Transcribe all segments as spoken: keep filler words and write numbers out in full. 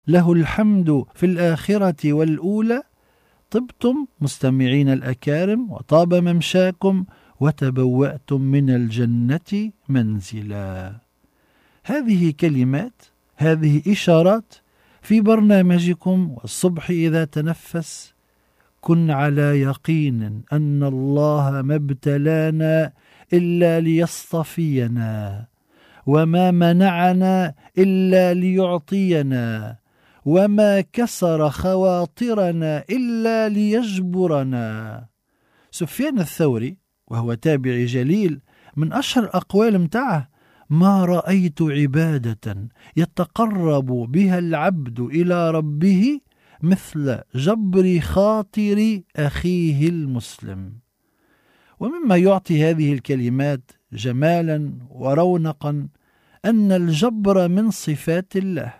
له الحمد في الآخرة والأولى. طبتم مستمعين الأكارم، وطاب ممشاكم، وتبوأتم من الجنة منزلا. هذه كلمات، هذه إشارات في برنامجكم والصبح إذا تنفس. كن على يقين أن الله ما ابتلانا إلا ليصطفينا، وما منعنا إلا ليعطينا، وما كسر خواطرنا إلا ليجبرنا. سفيان الثوري وهو تابعي جليل، من أشهر أقوال متاعه: ما رأيت عبادة يتقرب بها العبد إلى ربه مثل جبر خاطر أخيه المسلم. ومما يعطي هذه الكلمات جمالا ورونقا أن الجبر من صفات الله،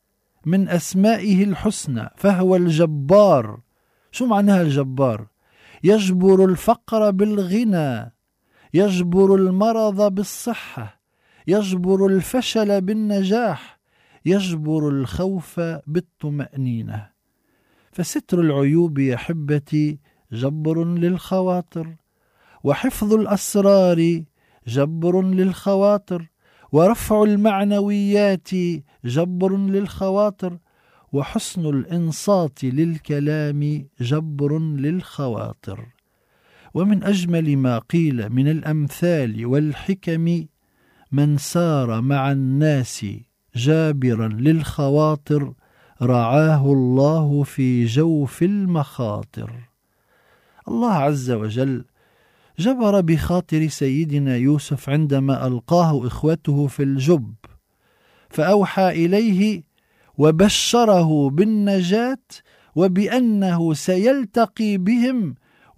من أسمائه الحسنى، فهو الجبار. شو معناها الجبار؟ يجبر الفقر بالغنى، يجبر المرض بالصحة، يجبر الفشل بالنجاح، يجبر الخوف بالطمأنينة. فستر العيوب يا أحبتي جبر للخواطر، وحفظ الأسرار جبر للخواطر، ورفع المعنويات جبر للخواطر، وحسن الإنصات للكلام جبر للخواطر. ومن أجمل ما قيل من الأمثال والحكم: من سار مع الناس جابرا للخواطر رعاه الله في جوف المخاطر. الله عز وجل جبر بخاطر سيدنا يوسف عندما ألقاه إخوته في الجب، فأوحى إليه وبشره بالنجاة، وبأنه سيلتقي بهم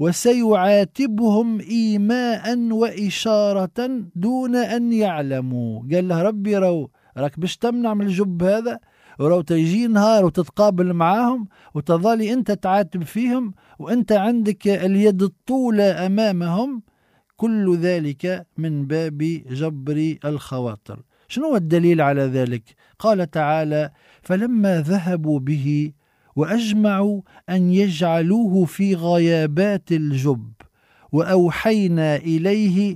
وسيعاتبهم إيماء وإشارة دون أن يعلموا. قال له: ربي رو راك باش تمنع من الجب هذا، ورو تيجي نهار وتتقابل معاهم وتظلي أنت تعاتب فيهم، وأنت عندك اليد الطولة أمامهم. كل ذلك من باب جبر الخواطر. شنو الدليل على ذلك؟ قال تعالى: فلما ذهبوا به وأجمعوا أن يجعلوه في غيابات الجب وأوحينا إليه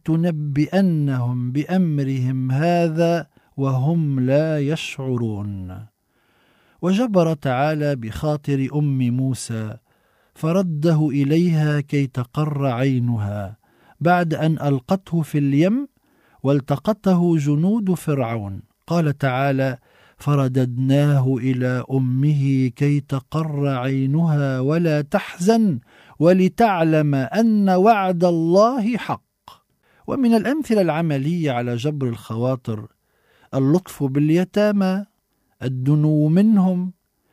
لتنبئنهم بأمرهم هذا وهم لا يشعرون. وجبر تعالى بخاطر أم موسى فرده إليها كي تقر عينها بعد أن ألقته في اليم والتقطه جنود فرعون. قال تعالى: فرددناه إلى أمه كي تقر عينها ولا تحزن ولتعلم أن وعد الله حق. ومن الأمثلة العملية على جبر الخواطر: اللطف باليتامى، الدنو منهم،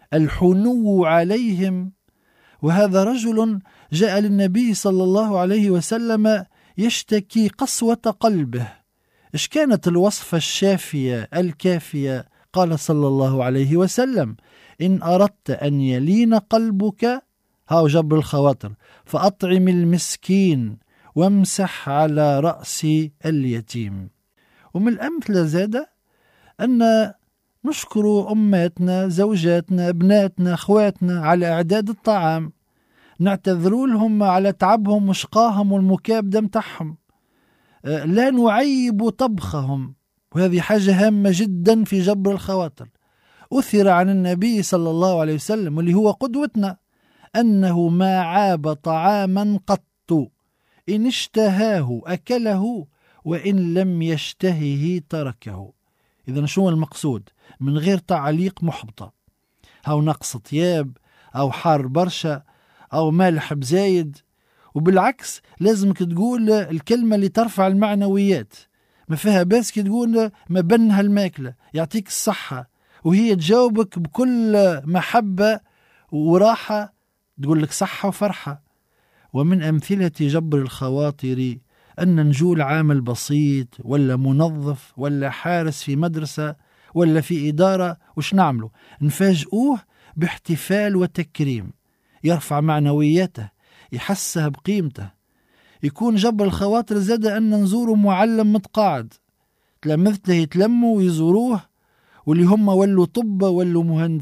الحنو عليهم. وهذا رجل جاء للنبي صلى الله عليه وسلم يشتكي قسوة قلبه. إيش كانت الوصفة الشافية الكافية؟ قال صلى الله عليه وسلم: إن أردت أن يلين قلبك، هاو جبر الخواطر، فأطعم المسكين وامسح على رأس اليتيم. ومن الأمثلة زاد أن نشكر أماتنا، زوجاتنا، ابناتنا، أخواتنا على إعداد الطعام، نعتذر لهم على تعبهم وشقاهم والمكابدة متاعهم، لا نعيب طبخهم، وهذه حاجة هامة جدا في جبر الخواطر. أثر عن النبي صلى الله عليه وسلم واللي هو قدوتنا أنه ما عاب طعاما قط، إن اشتهاه أكله وإن لم يشتهه تركه. إذن شو المقصود؟ من غير تعليق محبطة، أو نقص طياب، أو حار برشا، أو مالح بزايد. وبالعكس لازمك تقول الكلمة اللي ترفع المعنويات، ما فيها بس كي تقول ما بنها الماكلة يعطيك الصحة، وهي تجاوبك بكل محبة وراحة، تقول لك صحة وفرحة. ومن أمثلة جبر الخواطر أن نجول عامل بسيط ولا منظف ولا حارس في مدرسة ولا في إدارة، وش نعمله؟ نفاجئوه باحتفال وتكريم يرفع معنوياته، يحسها بقيمته. يكون جبر الخواطر زاد أن نزوره معلم متقاعد، تلامذته يتلموا ويزوروه واللي هم ولوا طب ولوا مهندسين